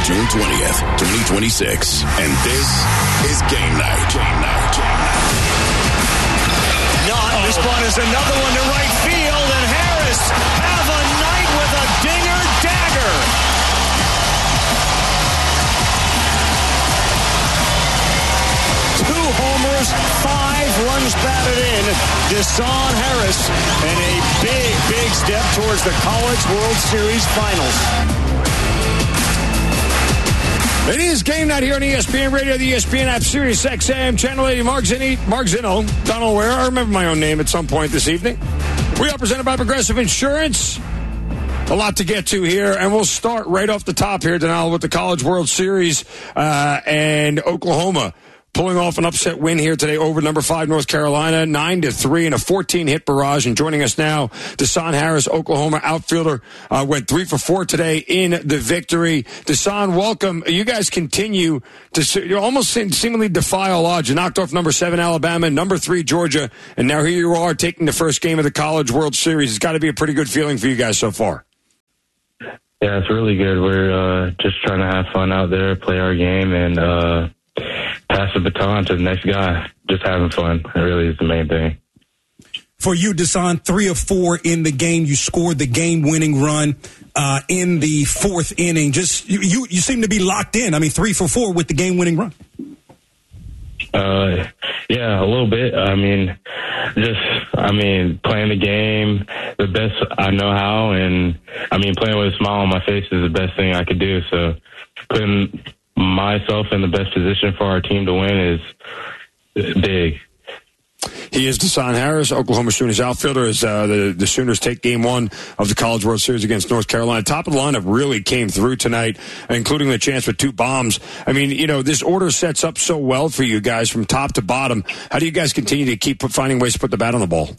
June 20th, 2026. And this is Game Night. This one is another one to right field, and Harris have a night with a dinger dagger. Two homers, 5 runs batted in. Deshaun Harris, and a big step towards the College World Series Finals. It is Game Night here on ESPN Radio, the ESPN app, Sirius XM, Channel 80, Mark Zinno, Donald Ware. I remember my own name at some point this evening. We are presented by Progressive Insurance. A lot to get to here, and we'll start right off the top here, Donald, with the College World Series and Oklahoma pulling off an upset win here today over number 5 North Carolina, 9-3 in a 14-hit barrage. And joining us now, Deshaun Harris, Oklahoma outfielder, went 3 for 4 today in the victory. Deshaun, welcome. You guys continue to almost seemingly defy all odds. You knocked off number 7 Alabama, number 3 Georgia, and now here you are taking the first game of the College World Series. It's got to be a pretty good feeling for you guys so far. Yeah, it's really good. We're just trying to have fun out there, play our game, and pass the baton to the next guy. Just having fun. It really is the main thing. For you, Deshaun, 3 of 4 in the game. You scored the game-winning run in the 4th inning. Just you seem to be locked in. I mean, 3 for 4 with the game-winning run. Yeah, a little bit. Playing the game the best I know how, and playing with a smile on my face is the best thing I could do. So putting myself in the best position for our team to win is big. He is Deshaun Harris, Oklahoma Sooners outfielder, as the Sooners take Game 1 of the College World Series against North Carolina. Top of the lineup really came through tonight, including the chance with 2 bombs. This order sets up so well for you guys from top to bottom. How do you guys continue to keep finding ways to put the bat on the ball?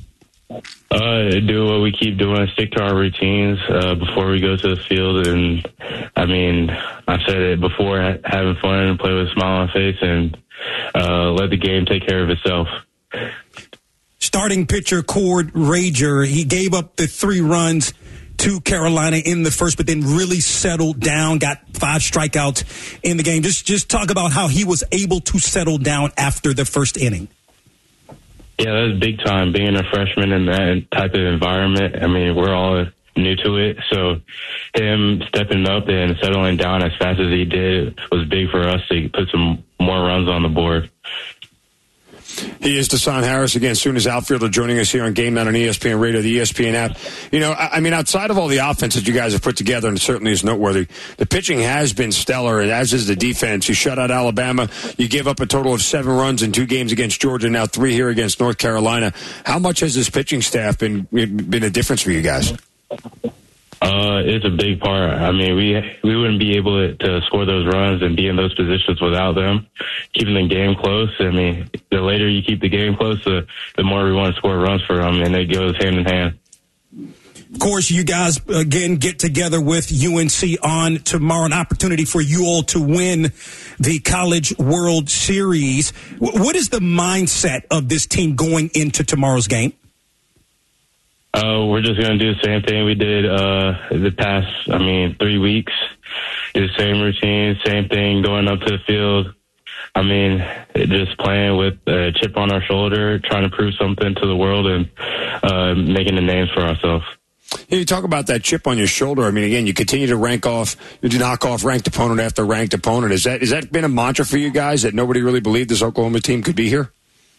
Do what we keep doing, stick to our routines before we go to the field. And, I've said it before, having fun and play with a smile on my face and let the game take care of itself. Starting pitcher Cord Rager, he gave up the 3 runs to Carolina in the first, but then really settled down, got 5 strikeouts in the game. Just talk about how he was able to settle down after the first inning. Yeah, that was big time, being a freshman in that type of environment. We're all new to it, so him stepping up and settling down as fast as he did was big for us to put some more runs on the board. He is Deshaun Harris, again, Sooners outfielder, joining us here on Game Night on ESPN Radio, the ESPN app. Outside of all the offense that you guys have put together, and it certainly is noteworthy, the pitching has been stellar, as is the defense. You shut out Alabama. You gave up a total of 7 runs in 2 games against Georgia, now 3 here against North Carolina. How much has this pitching staff been a difference for you guys? It's a big part. We wouldn't be able to score those runs and be in those positions without them. Keeping the game close, the later you keep the game close, the more we want to score runs for them, and it goes hand in hand. Of course, you guys, again, get together with UNC on tomorrow, an opportunity for you all to win the College World Series. What is the mindset of this team going into tomorrow's game? We're just going to do the same thing we did the past, 3 weeks. Do the same routine, same thing, going up to the field. Just playing with a chip on our shoulder, trying to prove something to the world and making a name for ourselves. You talk about that chip on your shoulder. Again, you continue to knock off ranked opponent after ranked opponent. Has that been a mantra for you guys, that nobody really believed this Oklahoma team could be here?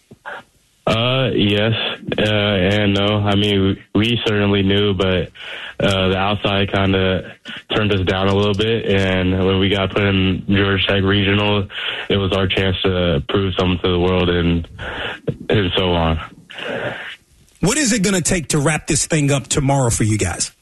Yes and no. We certainly knew, but the outside kind of turned us down a little bit. And when we got put in Georgia Tech Regional, it was our chance to prove something to the world and so on. What is it going to take to wrap this thing up tomorrow for you guys?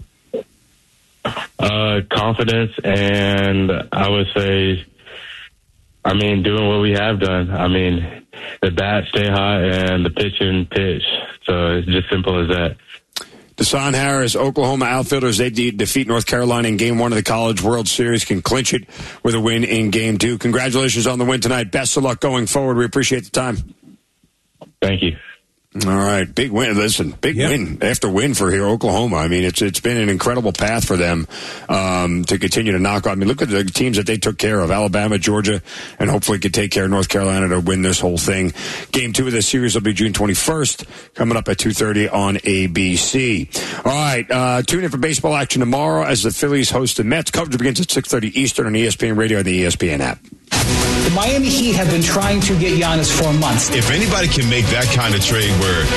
Confidence, and I would say, doing what we have done. The bat stay hot and the pitch. So it's just simple as that. Deshaun Harris, Oklahoma outfielders, they defeat North Carolina in Game 1 of the College World Series, can clinch it with a win in Game 2. Congratulations on the win tonight. Best of luck going forward. We appreciate the time. Thank you. All right, big win. Listen, big win after win for here, Oklahoma. I mean, it's been an incredible path for them to continue to knock on. I mean, look at the teams that they took care of: Alabama, Georgia, and hopefully could take care of North Carolina to win this whole thing. Game 2 of this series will be June 21st, coming up at 2:30 on ABC. All right, tune in for baseball action tomorrow as the Phillies host the Mets. Coverage begins at 6:30 Eastern on ESPN Radio and the ESPN app. The Miami Heat have been trying to get Giannis for months. If anybody can make that kind of trade where